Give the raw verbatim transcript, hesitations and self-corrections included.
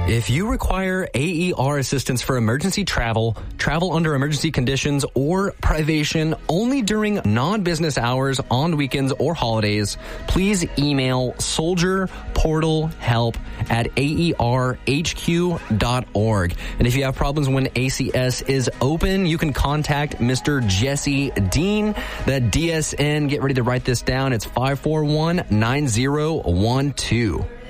If you require A E R assistance for emergency travel, travel under emergency conditions, or privation only during non-business hours, on weekends, or holidays, please email soldierportalhelp at A E R H Q dot org. And if you have problems when A C S is open, you can contact Mister Jesse Dean. That D S N, get ready to write this down. It's five four one, nine zero one two.